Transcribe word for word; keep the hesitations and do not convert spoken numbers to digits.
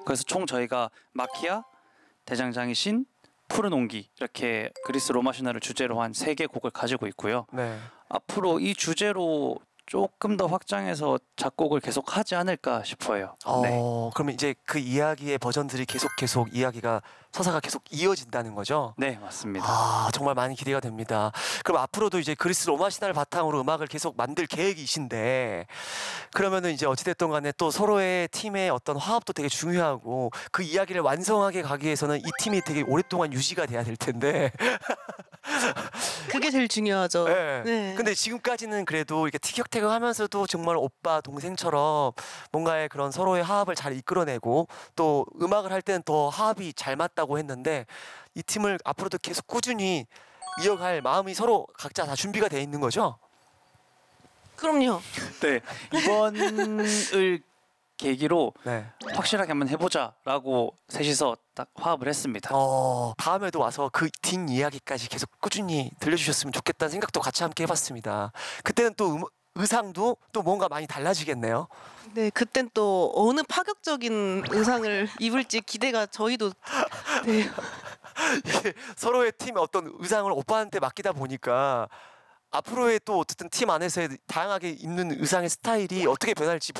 그래서 총 저희가 마키아, 대장장이 신, 푸른 온기 이렇게 그리스 로마 신화를 주제로 한 세 개 곡을 가지고 있고요. 네. 앞으로 이 주제로 조금 더 확장해서 작곡을 계속 하지 않을까 싶어요. 어, 네. 그러면 이제 그 이야기의 버전들이 계속 계속 이야기가 서사가 계속 이어진다는 거죠? 네, 맞습니다. 아, 정말 많이 기대가 됩니다. 그럼 앞으로도 이제 그리스 로마 신화를 바탕으로 음악을 계속 만들 계획이신데, 그러면은 이제 어찌됐든 간에 또 서로의 팀의 어떤 화합도 되게 중요하고, 그 이야기를 완성하게 가기 위해서는 이 팀이 되게 오랫동안 유지가 돼야 될 텐데. 그게 제일 중요하죠. 네. 네. 근데 지금까지는 그래도 이렇게 티격태격 하면서도 정말 오빠, 동생처럼 뭔가의 그런 서로의 화합을 잘 이끌어내고, 또 음악을 할 때는 더 화합이 잘 맞다고 했는데, 이 팀을 앞으로도 계속 꾸준히 이어갈 마음이 서로 각자 다 준비가 돼 있는 거죠? 그럼요. 네, 이번을 계기로 네. 확실하게 한번 해보자라고 셋이서 딱 화합을 했습니다. 어, 다음에도 와서 그 뒷 이야기까지 계속 꾸준히 들려주셨으면 좋겠다는 생각도 같이 함께 해봤습니다. 그때는 또 음, 의상도 또 뭔가 많이 달라지겠네요. 네, 그땐 또 어느 파격적인 의상을 입을지 기대가 저희도 돼요. 이게 서로의 팀의 어떤 의상을 오빠한테 맡기다 보니까 앞으로의 또 어쨌든 팀 안에서의 다양하게 입는 의상의 스타일이 어떻게 변할지